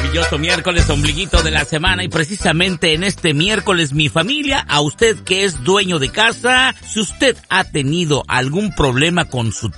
Maravilloso miércoles, ombliguito de la semana, y precisamente en este miércoles, mi familia, a usted que es dueño de casa, si usted ha tenido algún problema con su